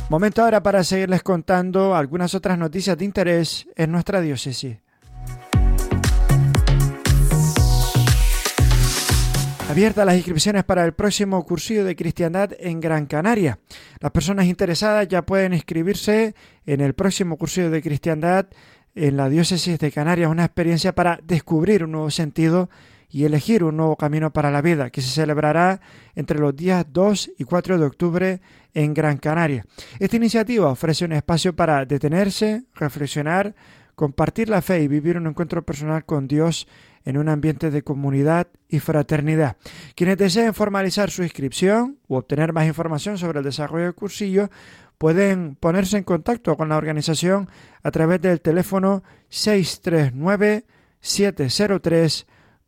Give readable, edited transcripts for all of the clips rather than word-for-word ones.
Momento ahora para seguirles contando algunas otras noticias de interés en nuestra diócesis. Abiertas las inscripciones para el próximo cursillo de cristiandad en Gran Canaria. Las personas interesadas ya pueden inscribirse en el próximo cursillo de cristiandad en la diócesis de Canarias, una experiencia para descubrir un nuevo sentido y elegir un nuevo camino para la vida, que se celebrará entre los días 2 y 4 de octubre en Gran Canaria. Esta iniciativa ofrece un espacio para detenerse, reflexionar, compartir la fe y vivir un encuentro personal con Dios en un ambiente de comunidad y fraternidad. Quienes deseen formalizar su inscripción u obtener más información sobre el desarrollo del cursillo pueden ponerse en contacto con la organización a través del teléfono 639-703-246.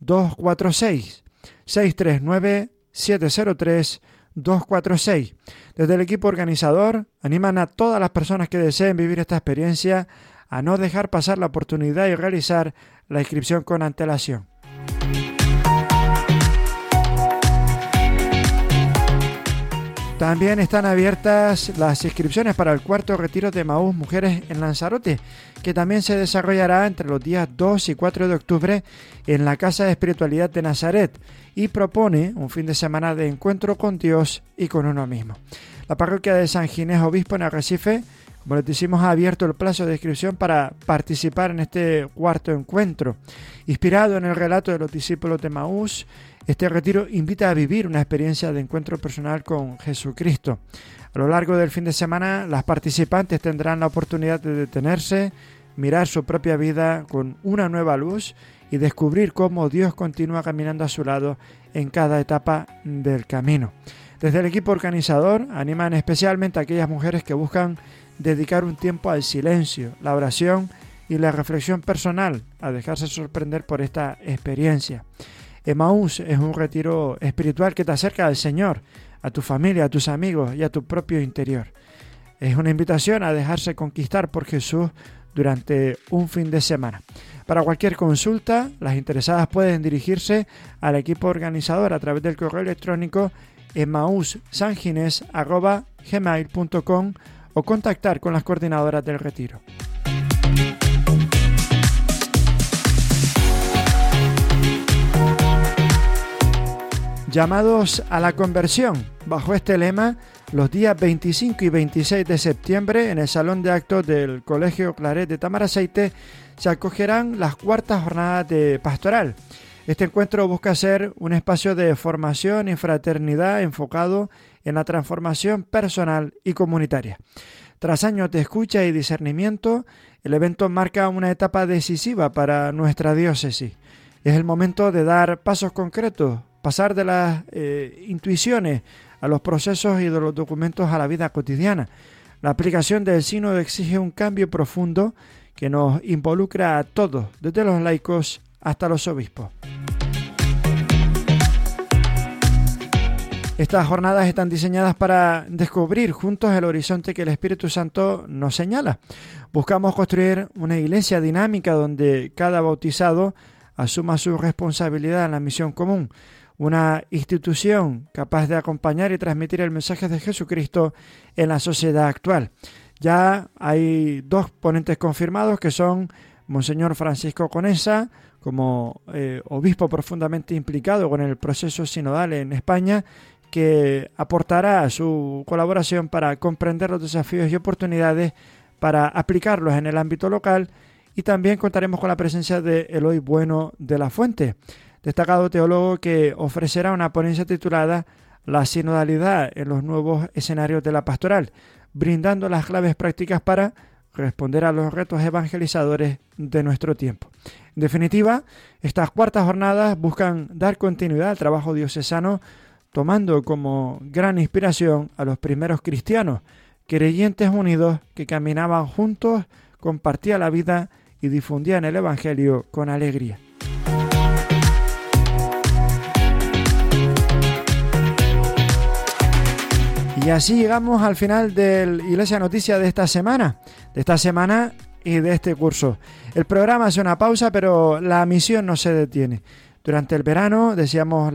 639-703-246. Desde el equipo organizador animan a todas las personas que deseen vivir esta experiencia a no dejar pasar la oportunidad y realizar la inscripción con antelación. También están abiertas las inscripciones para el cuarto retiro de Emaús Mujeres en Lanzarote, que también se desarrollará entre los días 2 y 4 de octubre en la Casa de Espiritualidad de Nazaret y propone un fin de semana de encuentro con Dios y con uno mismo. La parroquia de San Ginés Obispo en Arrecife, como les decimos, ha abierto el plazo de inscripción para participar en este cuarto encuentro. Inspirado en el relato de los discípulos de Emaús, este retiro invita a vivir una experiencia de encuentro personal con Jesucristo. A lo largo del fin de semana, las participantes tendrán la oportunidad de detenerse, mirar su propia vida con una nueva luz y descubrir cómo Dios continúa caminando a su lado en cada etapa del camino. Desde el equipo organizador animan especialmente a aquellas mujeres que buscan dedicar un tiempo al silencio, la oración y la reflexión personal, a dejarse sorprender por esta experiencia. Emaús es un retiro espiritual que te acerca al Señor, a tu familia, a tus amigos y a tu propio interior. Es una invitación a dejarse conquistar por Jesús durante un fin de semana. Para cualquier consulta, las interesadas pueden dirigirse al equipo organizador a través del correo electrónico emausangines@gmail.com o contactar con las coordinadoras del retiro. Llamados a la conversión. Bajo este lema, los días 25 y 26 de septiembre en el Salón de Actos del Colegio Claret de Tamaraceite se acogerán las cuartas jornadas de pastoral. Este encuentro busca ser un espacio de formación y fraternidad enfocado en la transformación personal y comunitaria. Tras años de escucha y discernimiento, el evento marca una etapa decisiva para nuestra diócesis. Es el momento de dar pasos concretos, pasar de las intuiciones a los procesos y de los documentos a la vida cotidiana. La aplicación del sínodo exige un cambio profundo que nos involucra a todos, desde los laicos hasta los obispos. Estas jornadas están diseñadas para descubrir juntos el horizonte que el Espíritu Santo nos señala. Buscamos construir una iglesia dinámica donde cada bautizado asuma su responsabilidad en la misión común. Una institución capaz de acompañar y transmitir el mensaje de Jesucristo en la sociedad actual. Ya hay 2 ponentes confirmados que son Monseñor Francisco Conesa, como obispo profundamente implicado con el proceso sinodal en España, que aportará su colaboración para comprender los desafíos y oportunidades para aplicarlos en el ámbito local, y también contaremos con la presencia de Eloy Bueno de la Fuente, destacado teólogo que ofrecerá una ponencia titulada La sinodalidad en los nuevos escenarios de la pastoral, brindando las claves prácticas para responder a los retos evangelizadores de nuestro tiempo. En definitiva, estas cuartas jornadas buscan dar continuidad al trabajo diocesano, tomando como gran inspiración a los primeros cristianos, creyentes unidos que caminaban juntos, compartían la vida y difundían el Evangelio con alegría. Y así llegamos al final del Iglesia Noticia de esta semana y de este curso. El programa hace una pausa, pero la misión no se detiene. Durante el verano deseamos